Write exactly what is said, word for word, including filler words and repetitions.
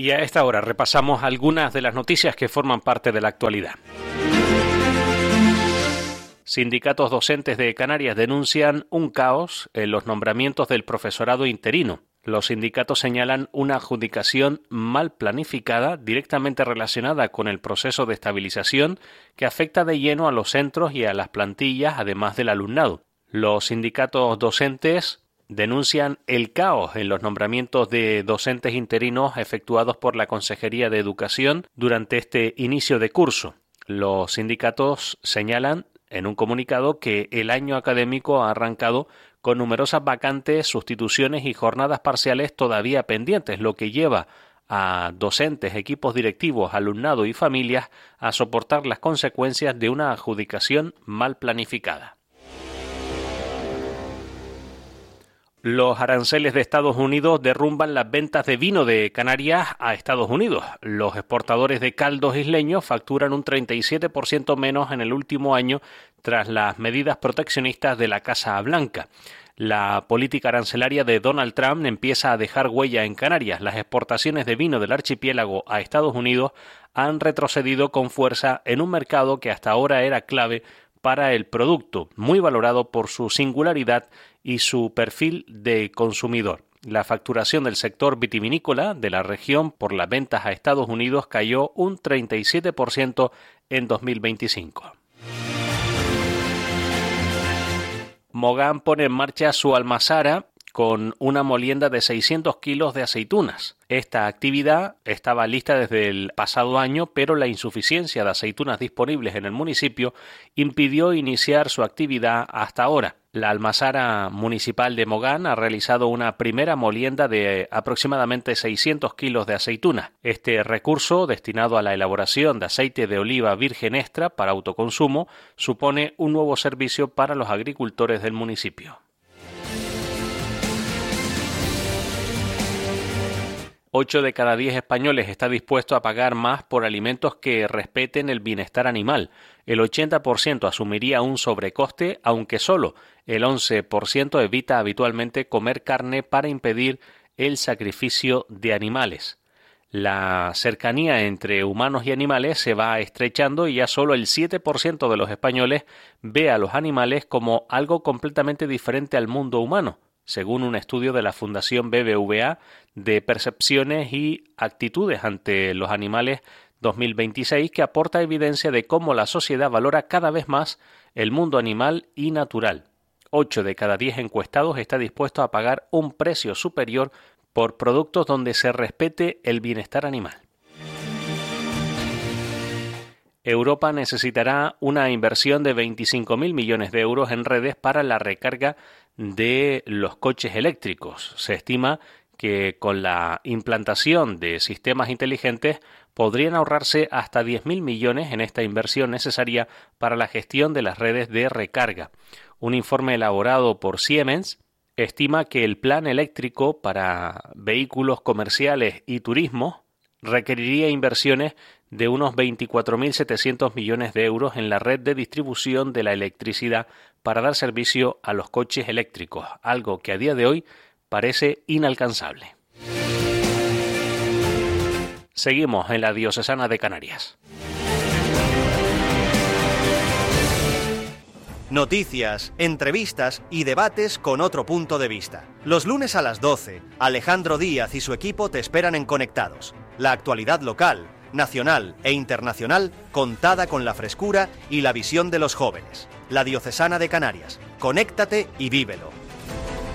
Y a esta hora repasamos algunas de las noticias que forman parte de la actualidad. Sindicatos docentes de Canarias denuncian un caos en los nombramientos del profesorado interino. Los sindicatos señalan una adjudicación mal planificada directamente relacionada con el proceso de estabilización que afecta de lleno a los centros y a las plantillas, además del alumnado. Los sindicatos docentes denuncian el caos en los nombramientos de docentes interinos efectuados por la Consejería de Educación durante este inicio de curso. Los sindicatos señalan en un comunicado que el año académico ha arrancado con numerosas vacantes, sustituciones y jornadas parciales todavía pendientes, lo que lleva a docentes, equipos directivos, alumnado y familias a soportar las consecuencias de una adjudicación mal planificada. Los aranceles de Estados Unidos derrumban las ventas de vino de Canarias a Estados Unidos. Los exportadores de caldos isleños facturan un treinta y siete por ciento menos en el último año tras las medidas proteccionistas de la Casa Blanca. La política arancelaria de Donald Trump empieza a dejar huella en Canarias. Las exportaciones de vino del archipiélago a Estados Unidos han retrocedido con fuerza en un mercado que hasta ahora era clave para el producto, muy valorado por su singularidad y su perfil de consumidor. La facturación del sector vitivinícola de la región por las ventas a Estados Unidos cayó un treinta y siete por ciento en dos mil veinticinco. Mogán pone en marcha su almazara con una molienda de seiscientos kilos de aceitunas. Esta actividad estaba lista desde el pasado año, pero la insuficiencia de aceitunas disponibles en el municipio impidió iniciar su actividad hasta ahora. La almazara municipal de Mogán ha realizado una primera molienda de aproximadamente seiscientos kilos de aceitunas. Este recurso, destinado a la elaboración de aceite de oliva virgen extra para autoconsumo, supone un nuevo servicio para los agricultores del municipio. Ocho de cada diez españoles está dispuesto a pagar más por alimentos que respeten el bienestar animal. El ochenta por ciento asumiría un sobrecoste, aunque solo el once por ciento evita habitualmente comer carne para impedir el sacrificio de animales. La cercanía entre humanos y animales se va estrechando y ya solo el siete por ciento de los españoles ve a los animales como algo completamente diferente al mundo humano, según un estudio de la Fundación B B V A de Percepciones y Actitudes ante los Animales dos mil veintiséis, que aporta evidencia de cómo la sociedad valora cada vez más el mundo animal y natural. Ocho de cada diez encuestados está dispuesto a pagar un precio superior por productos donde se respete el bienestar animal. Europa necesitará una inversión de veinticinco mil millones de euros en redes para la recarga de los coches eléctricos. Se estima que con la implantación de sistemas inteligentes podrían ahorrarse hasta diez mil millones en esta inversión necesaria para la gestión de las redes de recarga. Un informe elaborado por Siemens estima que el plan eléctrico para vehículos comerciales y turismo requeriría inversiones de unos veinticuatro mil setecientos millones de euros en la red de distribución de la electricidad para dar servicio a los coches eléctricos, algo que a día de hoy parece inalcanzable. Seguimos en la Diocesana de Canarias. Noticias, entrevistas y debates con otro punto de vista. Los lunes a las doce, Alejandro Díaz y su equipo te esperan en Conectados. La actualidad local, nacional e internacional contada con la frescura y la visión de los jóvenes. La Diocesana de Canarias. Conéctate y vívelo.